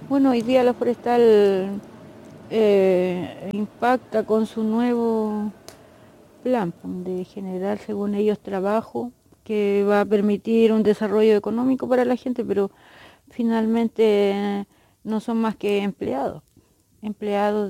Bueno, hoy día la forestal impacta con su nuevo plan de generar, según ellos, trabajo que va a permitir un desarrollo económico para la gente, pero finalmente no son más que empleados, empleados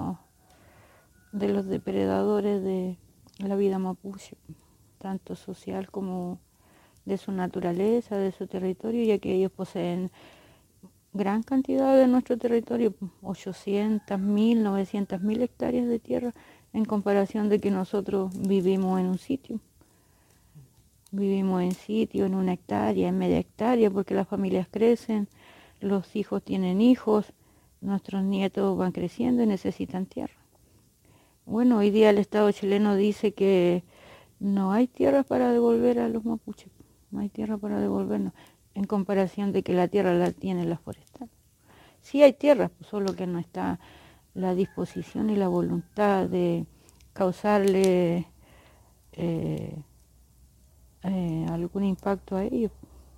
de los depredadores de la vida mapuche, tanto social como de su naturaleza, de su territorio, ya que ellos poseen gran cantidad de nuestro territorio, 800.000, 900.000 hectáreas de tierra, en comparación de que nosotros vivimos en un sitio. Vivimos en sitio, en una hectárea, en media hectárea, porque las familias crecen, los hijos tienen hijos, nuestros nietos van creciendo y necesitan tierra. Bueno, hoy día el Estado chileno dice que no hay tierras para devolver a los mapuches, no hay tierra para devolvernos, en comparación de que la tierra la tienen las forestales. Sí hay tierras, solo que no está la disposición y la voluntad de causarle eh, algún impacto a ellos.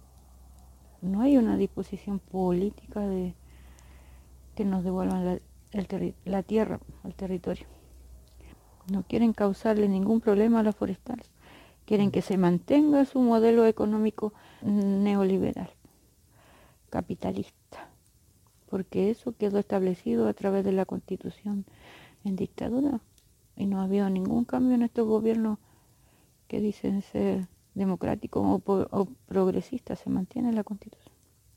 No hay una disposición política de que nos devuelvan la tierra, el territorio. No quieren causarle ningún problema a las forestales. Quieren que se mantenga su modelo económico neoliberal, capitalista, porque eso quedó establecido a través de la Constitución en dictadura y no ha habido ningún cambio en estos gobiernos que dicen ser democráticos o progresistas. Se mantiene la Constitución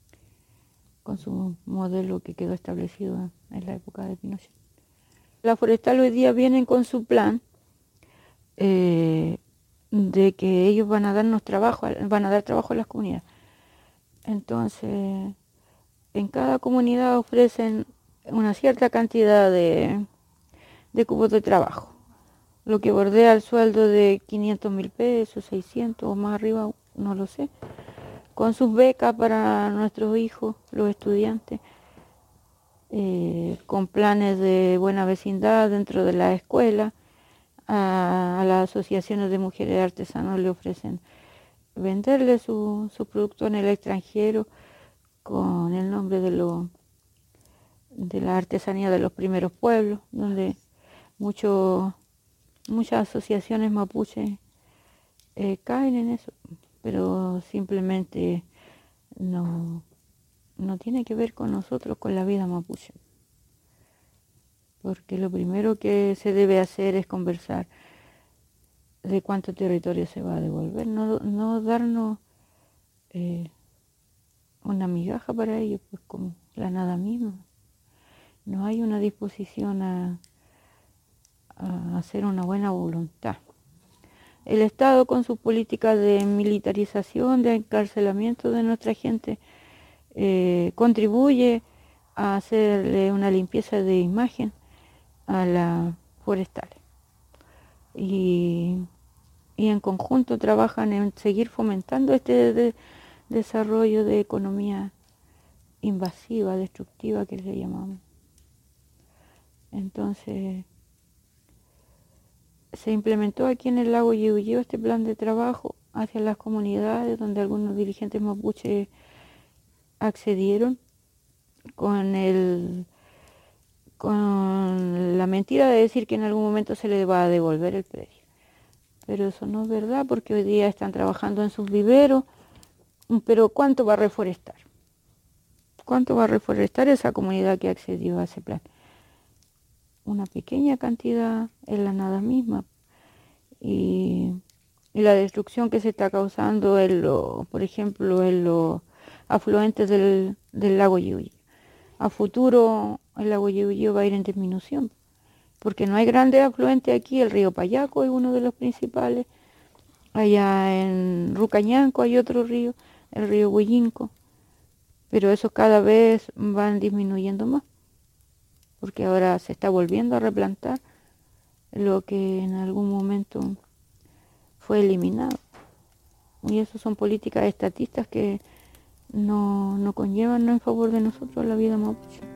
con su modelo que quedó establecido en la época de Pinochet. La forestal hoy día vienen con su plan eh, de que ellos van a darnos trabajo, van a dar trabajo a las comunidades. Entonces, en cada comunidad ofrecen una cierta cantidad de cupos de trabajo, lo que bordea el sueldo de 500.000 pesos, 600 o más arriba, no lo sé, con sus becas para nuestros hijos, los estudiantes, con planes de buena vecindad dentro de la escuela. A las asociaciones de mujeres artesanas le ofrecen venderle su producto en el extranjero con el nombre de la artesanía de los primeros pueblos, donde muchas asociaciones mapuches caen en eso, pero simplemente no, no tiene que ver con nosotros, con la vida mapuche. Porque lo primero que se debe hacer es conversar de cuánto territorio se va a devolver, no darnos una migaja para ellos, pues como la nada misma. No hay una disposición a hacer una buena voluntad. El Estado, con su política de militarización, de encarcelamiento de nuestra gente, contribuye a hacerle una limpieza de imagen a las forestales. Y en conjunto trabajan en seguir fomentando este desarrollo de economía invasiva, destructiva, que le llamamos. Entonces, se implementó aquí en el lago Yihuilleo este plan de trabajo hacia las comunidades, donde algunos dirigentes mapuches accedieron con con la mentira de decir que en algún momento se les va a devolver el predio. Pero eso no es verdad, porque hoy día están trabajando en sus viveros, pero ¿cuánto va a reforestar? ¿Cuánto va a reforestar esa comunidad que accedió a ese plan? Una pequeña cantidad en la nada misma. Y la destrucción que se está causando por ejemplo, en los afluentes del lago Yihuilleo. A futuro el lago Yihuilleo va a ir en disminución, porque no hay grandes afluentes aquí. El río Payaco es uno de los principales. Allá en Rucañanco hay otro río, el río Huillinco, pero esos cada vez van disminuyendo más, porque ahora se está volviendo a replantar lo que en algún momento fue eliminado. Y eso son políticas estatistas que no conllevan en favor de nosotros la vida mapuche.